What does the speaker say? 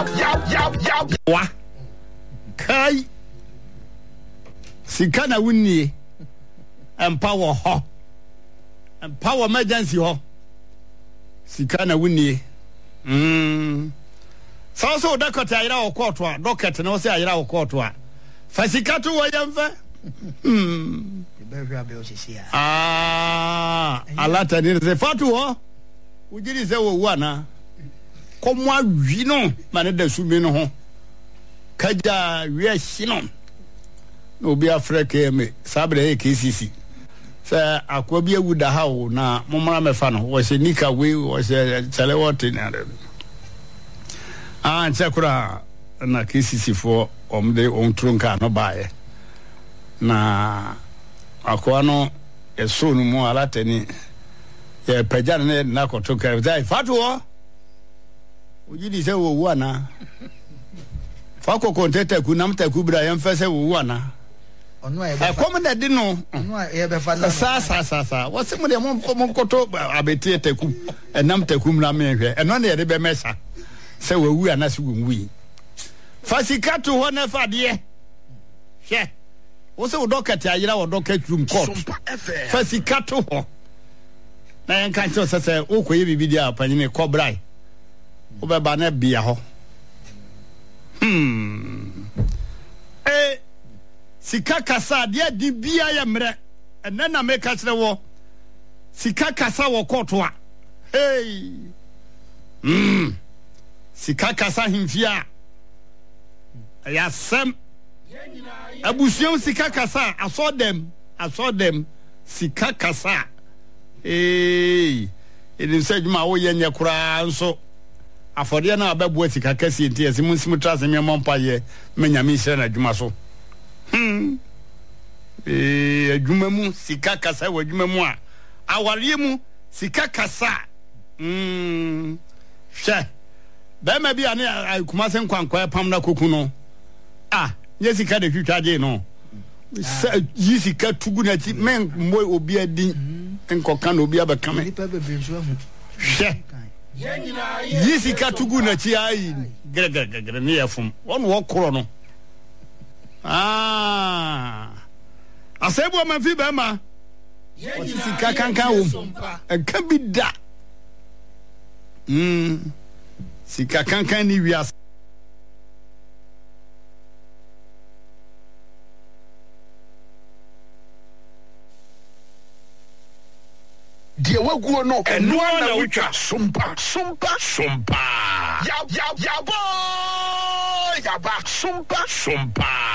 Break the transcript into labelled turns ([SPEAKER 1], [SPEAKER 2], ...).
[SPEAKER 1] wa kai sikana wunnie empower ho empower emergency ho sikana wunnie so doctor ayira wo court a doctor na wo say ayira wo court a fasikato wo yemfa alata ni se fatu ho ujiri se wo wana komwa wi no mane da sumi no ho kaja wi hino no bi afrika me sabre KCC sa akwa bi awuda ha wo na momra mefa no wo se nika we wo se chale what na nchekura na KCC for omde ontrunka no bae na akwa no eso no mu alatani ye pagya ne na koto ka dai fatu ho ujidi se wo wana fa ko konteta ku nam ta ku bra yam fa se wo wana ono e ba kom na di no ono e be fa sa wose mu de mo koto abeti ta ku enam ta ku mra me hwe eno na ye de be mesa se wo wu ana se wo wi fasikato ho na fa de hwe wose wo dokati ayira wo dokati room court fasikato ho na yan kan cho se wo koye bibidi a panyine kobrai wo be ba na bia ho sika kasa de di bia ya mre enna me ka kire wo sika kasa wo court a sika kasa himfia ya sem abusuam sika kasa asodem sika kasa edin se djuma wo yenye kura nso afode na ababu sika kasa enti esimu simu trase me mompa ye menyame hire na djuma so adwuma mu sika kasa wa adwuma mu a aware mu sika kasa hwe ba ma bi ane kuma sen kwankwa pam na koku no ye sika de twitwaje no yi sika tugu na ti men mo obi adin enkoka na obi abakame hwe yi sika tugu na ti ayi gregre ne yefum won wo koro no asebo ma fi ba ma sika kankan wo enka bi da sika kankan ni wi
[SPEAKER 2] die waguo no eno na wutwa sumpa ya boy ya ba sumpa